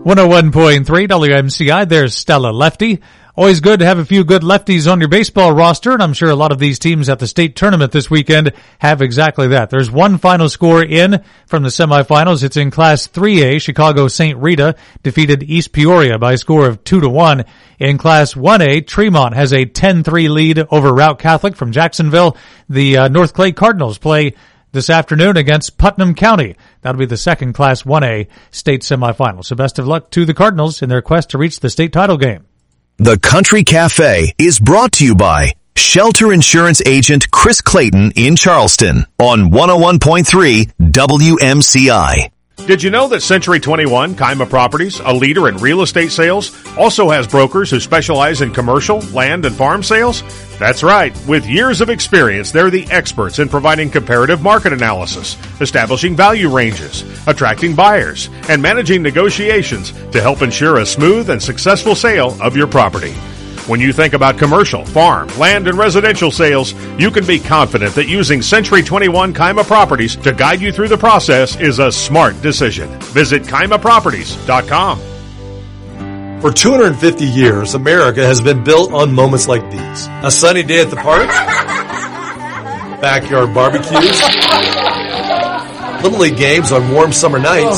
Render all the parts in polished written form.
101.3 WMCI, there's Stella Lefty. Always good to have a few good lefties on your baseball roster, and I'm sure a lot of these teams at the state tournament this weekend have exactly that. There's one final score in from the semifinals. It's in Class 3A. Chicago St. Rita defeated East Peoria by a score of 2-1. In Class 1A, Tremont has a 10-3 lead over Route Catholic from Jacksonville. The North Clay Cardinals play this afternoon against Putnam County. That'll be the second Class 1A state semifinal. So best of luck to the Cardinals in their quest to reach the state title game. The Country Cafe is brought to you by Shelter Insurance Agent Chris Clayton in Charleston on 101.3 WMCI. Did you know that Century 21, Kaima Properties, a leader in real estate sales, also has brokers who specialize in commercial, land, and farm sales? That's right. With years of experience, they're the experts in providing comparative market analysis, establishing value ranges, attracting buyers, and managing negotiations to help ensure a smooth and successful sale of your property. When you think about commercial, farm, land, and residential sales, you can be confident that using Century 21 Kaima Properties to guide you through the process is a smart decision. Visit KaimaProperties.com. For 250 years, America has been built on moments like these. A sunny day at the park, backyard barbecues, Little League games on warm summer nights,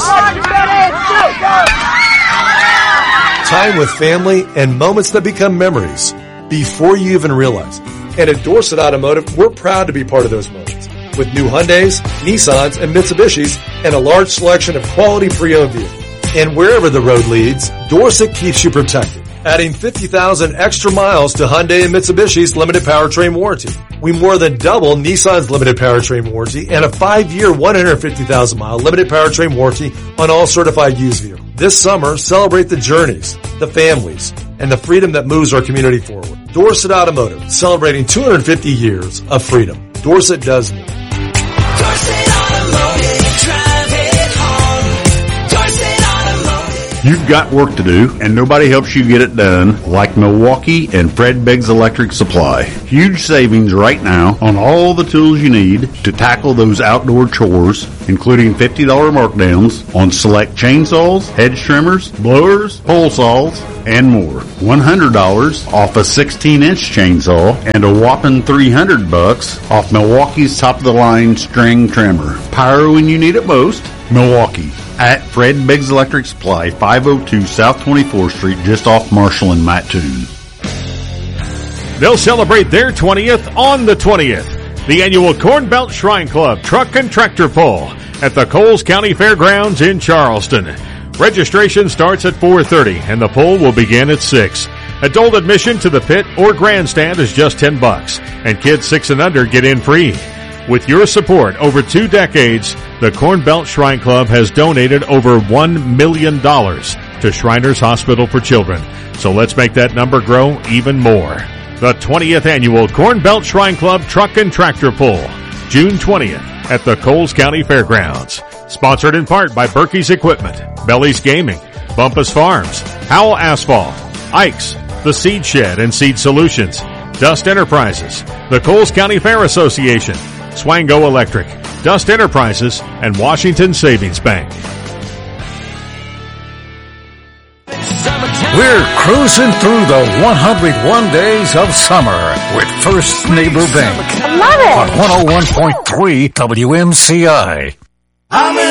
time with family, and moments that become memories before you even realize it. And at Dorset Automotive, we're proud to be part of those moments. With new Hyundais, Nissans, and Mitsubishis, and a large selection of quality pre-owned vehicles. And wherever the road leads, Dorset keeps you protected, adding 50,000 extra miles to Hyundai and Mitsubishi's limited powertrain warranty. We more than double Nissan's limited powertrain warranty and a 5-year, 150,000-mile limited powertrain warranty on all certified used vehicles. This summer, celebrate the journeys, the families, and the freedom that moves our community forward. Dorset Automotive, celebrating 250 years of freedom. Dorset does more. Dorset Automotive, drive it home. Dorset Automotive. You've got work to do, and nobody helps you get it done like Milwaukee and Fred Biggs Electric Supply. Huge savings right now on all the tools you need to tackle those outdoor chores, including $50 markdowns on select chainsaws, hedge trimmers, blowers, pole saws, and more. $100 off a 16-inch chainsaw and a whopping $300 off Milwaukee's top-of-the-line string trimmer. Power when you need it most. Milwaukee. At Fred Biggs Electric Supply, 502 South 24th Street, just off Marshall and Mattoon. They'll celebrate their 20th on the 20th. The annual Corn Belt Shrine Club Truck and Tractor Pull at the Coles County Fairgrounds in Charleston. Registration starts at 4:30 and the pull will begin at 6. Adult admission to the pit or grandstand is just $10, and kids 6 and under get in free. With your support over 2 decades, the Corn Belt Shrine Club has donated over $1 million to Shriners Hospital for Children. So let's make that number grow even more. The 20th Annual Corn Belt Shrine Club Truck and Tractor Pull, June 20th at the Coles County Fairgrounds. Sponsored in part by Berkey's Equipment, Belly's Gaming, Bumpus Farms, Howell Asphalt, Ike's, The Seed Shed and Seed Solutions, Dust Enterprises, the Coles County Fair Association, Swango Electric, Dust Enterprises, and Washington Savings Bank. We're cruising through the 101 days of summer with First Neighbor Bank. I love it. On 101.3 WMCI. I'm in